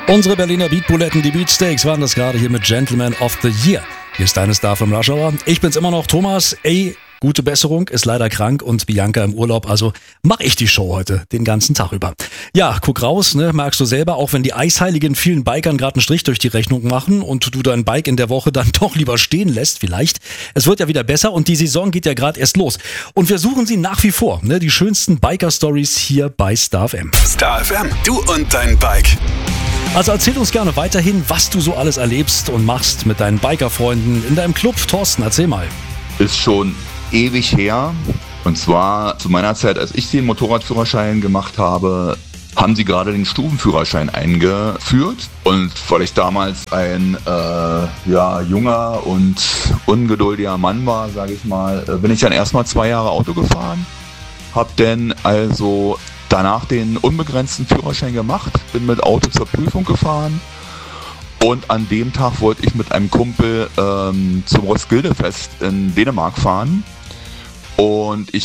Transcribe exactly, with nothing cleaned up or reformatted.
Unsere Berliner Beatbuletten, die Beatsteaks, waren das gerade hier mit Gentleman of the Year. Hier ist deine Star vom Rush Hour. Ich bin's immer noch, Thomas. Ey, gute Besserung, ist leider krank und Bianca im Urlaub, also mach ich die Show heute den ganzen Tag über. Ja, guck raus, ne, merkst du selber, auch wenn die Eisheiligen vielen Bikern gerade einen Strich durch die Rechnung machen und du dein Bike in der Woche dann doch lieber stehen lässt, vielleicht. Es wird ja wieder besser und die Saison geht ja gerade erst los. Und wir suchen sie nach wie vor, ne, die schönsten Biker-Stories hier bei Star F M. Star F M, du und dein Bike. Also erzähl uns gerne weiterhin, was du so alles erlebst und machst mit deinen Bikerfreunden in deinem Club. Thorsten, erzähl mal. Ist schon ewig her. Und zwar zu meiner Zeit, als ich den Motorradführerschein gemacht habe, haben sie gerade den Stufenführerschein eingeführt. Und weil ich damals ein äh, ja, junger und ungeduldiger Mann war, sage ich mal, bin ich dann erstmal zwei Jahre Auto gefahren. Hab dann also danach den unbegrenzten Führerschein gemacht, bin mit Auto zur Prüfung gefahren. Und an dem Tag wollte ich mit einem Kumpel ähm, zum Roskilde-Fest in Dänemark fahren. Und ich